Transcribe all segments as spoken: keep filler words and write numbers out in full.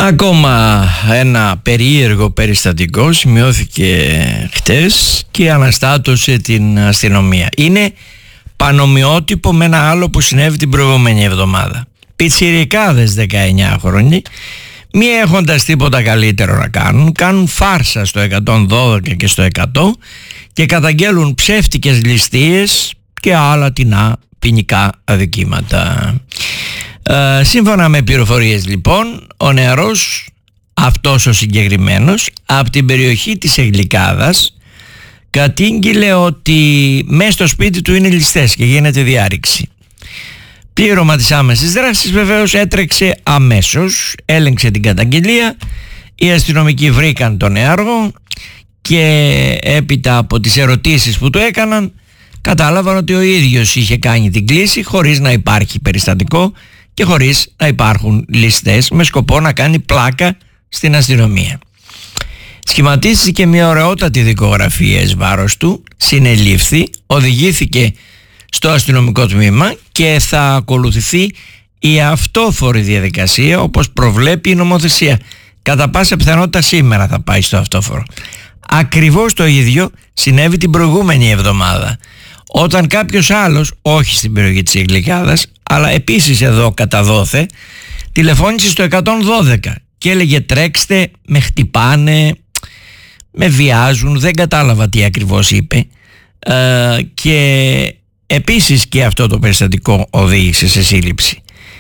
Ακόμα ένα περίεργο περιστατικό σημειώθηκε χτες και αναστάτωσε την αστυνομία. Είναι πανομοιότυπο με ένα άλλο που συνέβη την προηγούμενη εβδομάδα. Πιτσιρικάδες δεκαεννιάχρονοι, μη έχοντας τίποτα καλύτερο να κάνουν, κάνουν φάρσα στο εκατόν δώδεκα και στο εκατό και καταγγέλουν ψεύτικες ληστείες και άλλα τινά ποινικά αδικήματα. Ε, σύμφωνα με πληροφορίες λοιπόν, ο νεαρός αυτός ο συγκεκριμένος από την περιοχή της Εγλικάδας κατήγγειλε ότι μέσα στο σπίτι του είναι ληστές και γίνεται διάρρηξη. Πλήρωμα της άμεσης δράσης βεβαίως έτρεξε αμέσως, έλεγξε την καταγγελία, οι αστυνομικοί βρήκαν τον νεαρό και έπειτα από τις ερωτήσεις που του έκαναν κατάλαβαν ότι ο ίδιος είχε κάνει την κλήση χωρίς να υπάρχει περιστατικό και χωρίς να υπάρχουν ληστές, με σκοπό να κάνει πλάκα στην αστυνομία. Σχηματίστηκε μια ωραιότατη δικογραφία εις βάρος του, συνελήφθη, οδηγήθηκε στο αστυνομικό τμήμα και θα ακολουθηθεί η αυτόφορη διαδικασία όπως προβλέπει η νομοθεσία. Κατά πάσα πιθανότητα σήμερα θα πάει στο αυτόφορο. Ακριβώς το ίδιο συνέβη την προηγούμενη εβδομάδα, όταν κάποιος άλλος, όχι στην περιοχή της Εγλικάδας, αλλά επίσης εδώ κατά δόθε, τηλεφώνησε στο εκατόν δώδεκα και έλεγε τρέξτε, με χτυπάνε, με βιάζουν, δεν κατάλαβα τι ακριβώς είπε, ε, και επίσης και αυτό το περιστατικό οδήγησε σε σύλληψη.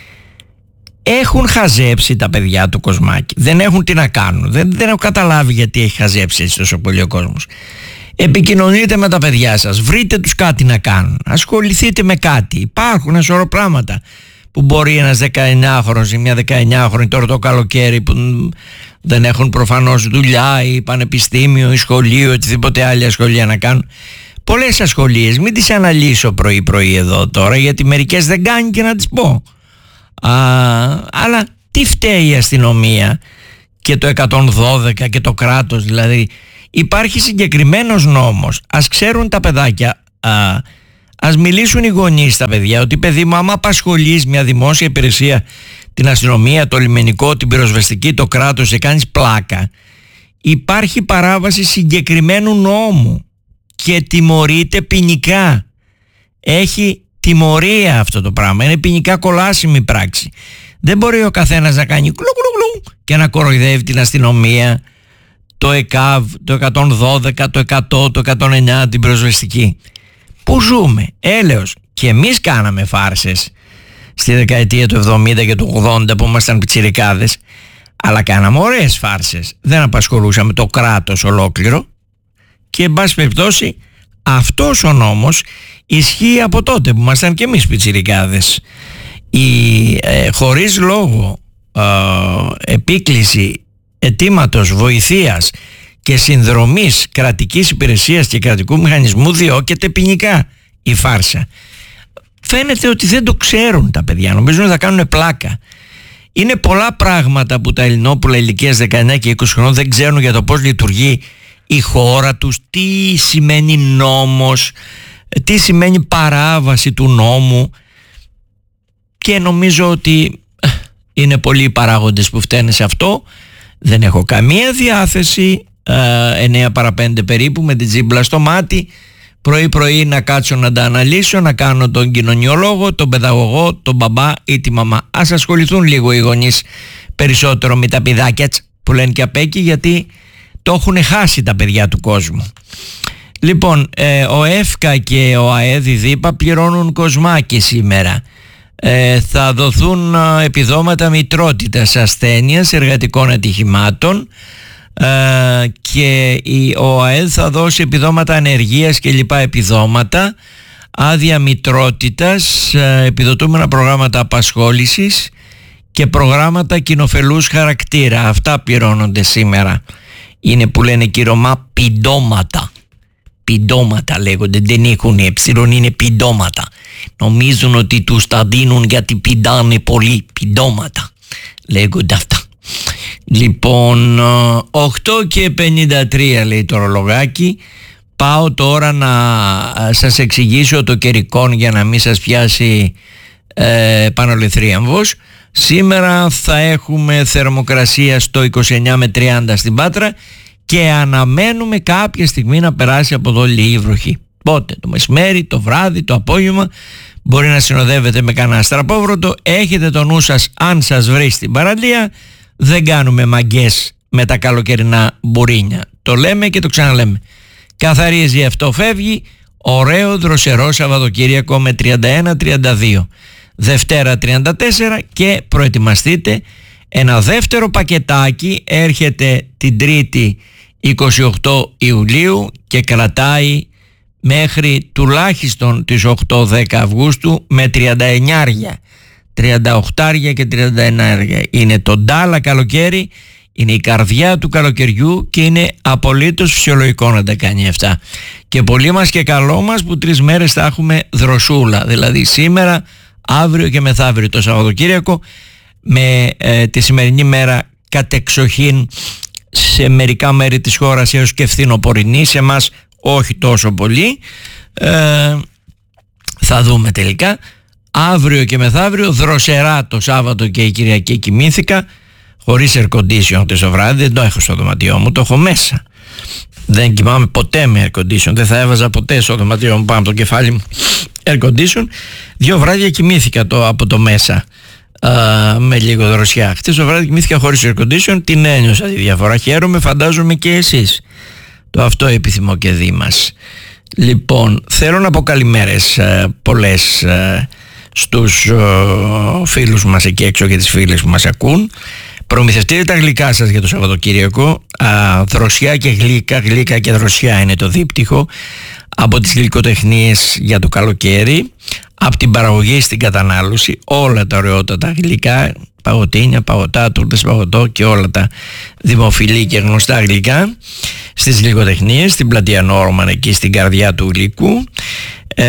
Έχουν χαζέψει τα παιδιά του Κοσμάκη, δεν έχουν τι να κάνουν, δεν, δεν έχω καταλάβει γιατί έχει χαζέψει έτσι τόσο πολύ ο κόσμος. Επικοινωνείτε με τα παιδιά σας, βρείτε τους κάτι να κάνουν, ασχοληθείτε με κάτι. Υπάρχουν ένα σωρό πράγματα που μπορεί ένας δεκαεννιάχρονος ή μια δεκαεννιάχρονη τώρα το καλοκαίρι που δεν έχουν προφανώς δουλειά ή πανεπιστήμιο ή σχολείο ή οτιδήποτε άλλη ασχολία να κάνουν. Πολλές ασχολίες, μην τις αναλύσω πρωί πρωί εδώ τώρα, γιατί μερικές δεν κάνει και να τις πω. Α, αλλά τι φταίει η αστυνομία και το εκατόν δώδεκα και το κράτος? Δηλαδή υπάρχει συγκεκριμένος νόμος, ας ξέρουν τα παιδάκια, α, ας μιλήσουν οι γονείς στα παιδιά ότι παιδί μου, άμα απασχολείς μια δημόσια υπηρεσία, την αστυνομία, το λιμενικό, την πυροσβεστική, το κράτος, και κάνεις πλάκα, υπάρχει παράβαση συγκεκριμένου νόμου και τιμωρείται ποινικά. Έχει τιμωρία αυτό το πράγμα, είναι ποινικά κολάσιμη πράξη. Δεν μπορεί ο καθένας να κάνει κλου κλου κλου και να κοροϊδεύει την αστυνομία, το ΕΚΑΒ, το εκατόν δώδεκα, το εκατό, το εκατόν εννιά, την πυροσβεστική. Πού ζούμε? Έλεος. Και εμείς κάναμε φάρσες στη δεκαετία του εβδομήντα και του ογδόντα που ήμασταν πιτσιρικάδες, αλλά κάναμε ωραίες φάρσες, δεν απασχολούσαμε το κράτος ολόκληρο και εν πάση περιπτώσει αυτός ο νόμος ισχύει από τότε που ήμασταν και εμείς πιτσιρικάδες. Η ε, χωρίς λόγο ε, επίκληση αιτήματος βοηθείας και συνδρομής κρατικής υπηρεσίας και κρατικού μηχανισμού διώκεται ποινικά η φάρσα. Φαίνεται ότι δεν το ξέρουν τα παιδιά, νομίζουν ότι θα κάνουν πλάκα. Είναι πολλά πράγματα που τα Ελληνόπουλα ηλικίας δεκαεννιά και είκοσι χρονών δεν ξέρουν για το πώς λειτουργεί η χώρα τους, τι σημαίνει νόμος, τι σημαίνει παράβαση του νόμου, και νομίζω ότι είναι πολλοί οι παράγοντες που φταίνε σε αυτό. Δεν έχω καμία διάθεση εννιά παρά πέντε περίπου με την τζίμπλα στο μάτι πρωί πρωί να κάτσω να τα αναλύσω, να κάνω τον κοινωνιολόγο, τον παιδαγωγό, τον μπαμπά ή τη μαμά. Ας ασχοληθούν λίγο οι γονείς περισσότερο με τα πηδάκια που λένε και απ' εκεί, γιατί το έχουν χάσει τα παιδιά του κόσμου. Λοιπόν, ε, ο ΕΦΚΑ και ο ΑΕΔ η ΔΥΠΑ πληρώνουν Κοσμάκη σήμερα. Ε, θα δοθούν ε, επιδόματα μητρότητας ασθένειας, εργατικών ατυχημάτων, ε, και η, ο ΑΕΔ θα δώσει επιδόματα ανεργίας και λοιπά επιδόματα, άδεια μητρότητας, ε, επιδοτούμενα προγράμματα απασχόλησης και προγράμματα κοινοφελούς χαρακτήρα. Αυτά πληρώνονται σήμερα. Είναι που λένε κυρωμά πηδώματα. Πηδώματα λέγονται, δεν έχουν έψιλον, είναι πηδώματα. Νομίζουν ότι τους τα δίνουν γιατί πηδάνε πολύ. Πηδώματα λέγονται αυτά. Λοιπόν, οκτώ και πενήντα τρία λέει το ρολογάκι. Πάω τώρα να σας εξηγήσω το καιρικόν για να μην σας πιάσει ε, πανολεθρίαμβος. Σήμερα θα έχουμε θερμοκρασία στο είκοσι εννιά με τριάντα στην Πάτρα και αναμένουμε κάποια στιγμή να περάσει από εδώ λίγη βροχή. Πότε? Το μεσημέρι, το βράδυ, το απόγευμα. Μπορεί να συνοδεύετε με κανένα στραπόβρωτο. Έχετε το νου σας αν σας βρει στην παραλία. Δεν κάνουμε μαγκές με τα καλοκαιρινά μπουρίνια. Το λέμε και το ξαναλέμε. Καθαρίζει αυτό, φεύγει. Ωραίο δροσερό Σαββατοκύριακο με τριάντα ένα τριάντα δύο. Δευτέρα τριάντα τέσσερα και προετοιμαστείτε. Ένα δεύτερο πακετάκι έρχεται την Τρίτη είκοσι οκτώ Ιουλίου και κρατάει μέχρι τουλάχιστον τις οκτώ δέκα Αυγούστου με τριάντα εννιά, τριάντα οκτώ και τριάντα ένα. Είναι το ντάλα καλοκαίρι, είναι η καρδιά του καλοκαιριού και είναι απολύτως φυσιολογικό να τα κάνει αυτά. Και πολύ μας και καλό μας που τρεις μέρες θα έχουμε δροσούλα, δηλαδή σήμερα, αύριο και μεθαύριο το Σαββατοκύριακο, με ε, τη σημερινή μέρα κατεξοχήν σε μερικά μέρη της χώρας έως και φθινοπορεινή, σε εμάς όχι τόσο πολύ. ε, θα δούμε τελικά. Αύριο και μεθαύριο δροσερά το Σάββατο και η Κυριακή κοιμήθηκα χωρίς air condition το βράδυ. Δεν το έχω στο δωματιό μου, το έχω μέσα. Δεν κοιμάμαι ποτέ με air condition, δεν θα έβαζα ποτέ στο δωματιό μου πάνω από το κεφάλι μου air condition. Δύο βράδια κοιμήθηκα το, από το μέσα α, με λίγο δροσιά. Χτες το βράδυ κοιμήθηκα χωρίς air condition, την ένιωσα τη διαφορά. Χαίρομαι, φαντάζομαι και εσείς. Το αυτό επιθυμώ και δει μας. Λοιπόν, θέλω να πω καλημέρες ε, πολλές ε, στους ε, φίλους μας εκεί έξω και τις φίλες που μας ακούν. Προμηθευτείτε τα γλυκά σας για το Σαββατοκύριακο. Α, δροσιά και γλύκα, γλύκα και δροσιά είναι το δίπτυχο από τις γλυκοτεχνίες για το καλοκαίρι, από την παραγωγή στην κατανάλωση, όλα τα ωραιότατα γλυκά, παγωτίνια, παγωτά, τούρτες παγωτό και όλα τα δημοφιλή και γνωστά γλυκά στις γλυκοτεχνίες, στην Πλατεία Νόρμαν, εκεί στην καρδιά του γλυκού. ε,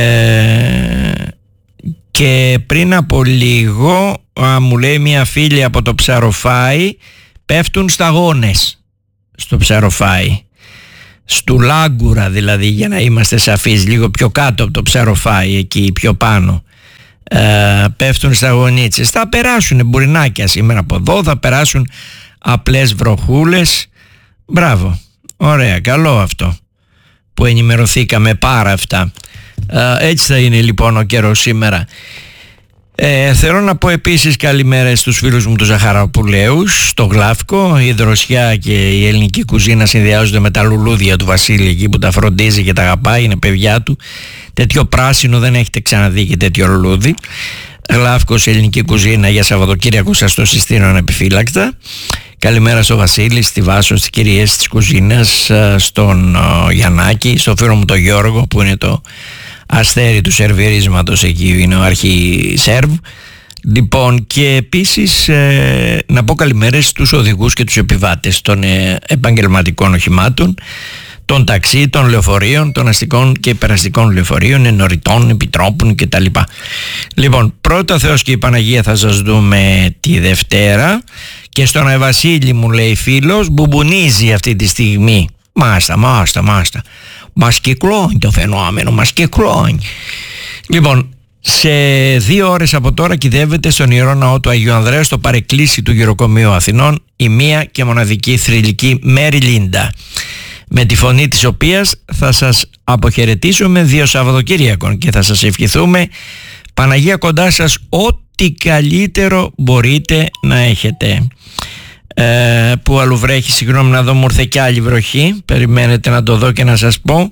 και πριν από λίγο α, μου λέει μια φίλη από το Ψαροφάι, πέφτουν σταγόνες στο Ψαροφάι, στου Λάγκουρα δηλαδή, για να είμαστε σαφείς, λίγο πιο κάτω από το Ψαροφάι, εκεί πιο πάνω. Ε, πέφτουν σταγονίτσες. Θα περάσουν μπουρινάκια σήμερα από εδώ, θα περάσουν απλές βροχούλες. Μπράβο, ωραία, καλό αυτό που ενημερωθήκαμε πάρα αυτά. ε, έτσι θα είναι λοιπόν ο καιρός σήμερα. Ε, θέλω να πω επίσης καλημέρα στους φίλους μου του Ζαχαροπουλαίους στο Γλαύκο. Η δροσιά και η ελληνική κουζίνα συνδυάζονται με τα λουλούδια του Βασίλη εκεί που τα φροντίζει και τα αγαπάει, είναι παιδιά του. Τέτοιο πράσινο δεν έχετε ξαναδεί και τέτοιο λουλούδι. Γλαύκος, ελληνική κουζίνα για Σαββατοκύριακο, σας το συστήνω ανεπιφύλακτα. Καλημέρα στο Βασίλη, στη Βάσο, στις κυρίες της κουζίνας, στον Γιαννάκη, στο φίλο μου τον Γιώργο που είναι το αστέρι του σερβιρίσματος, εκεί είναι ο αρχή σερβ. Λοιπόν, και επίσης ε, να πω καλημέρες στους οδηγούς και τους επιβάτες των ε, επαγγελματικών οχημάτων, των ταξί, των λεωφορείων, των αστικών και υπεραστικών λεωφορείων, ενωριτών, επιτρόπων κτλ. Λοιπόν, πρώτα Θεός και η Παναγία θα σας δούμε τη Δευτέρα, και στον Αϊβασίλη μου λέει φίλος, μπουμπουνίζει αυτή τη στιγμή. Μάστα, μάστα, μάστα. Μας κυκλώνει το φαινόμενο, μας κυκλώνει. Λοιπόν, σε δύο ώρες από τώρα κυδεύεται στον Ιερό Ναό του Αγίου Ανδρέα, στο παρεκκλήσι του Γυροκομείου Αθηνών, η μία και μοναδική θρυλική Μέρι Λίντα, με τη φωνή της οποίας θα σας αποχαιρετήσουμε δύο Σαββατοκύριακων και θα σας ευχηθούμε Παναγία κοντά σας, ό,τι καλύτερο μπορείτε να έχετε. Ε, που αλλού βρέχει, συγγνώμη, να δω, μου ήρθε κι άλλη βροχή, περιμένετε να το δω και να σας πω.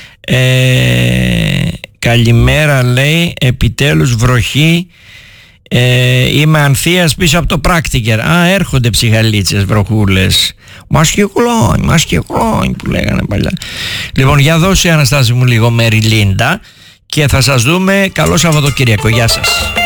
ε, καλημέρα λέει, επιτέλους βροχή, ε, είμαι Ανθίας πίσω από το Πράκτικερ. Α, έρχονται ψυχαλίτσες βροχούλες, μας κυκλώνει, μας κυκλώνει που λέγανε παλιά. Λοιπόν, για δώσε Αναστάση μου λίγο Μέρι Λίντα και θα σας δούμε. Καλό Σαββατοκύριακο, γεια σας.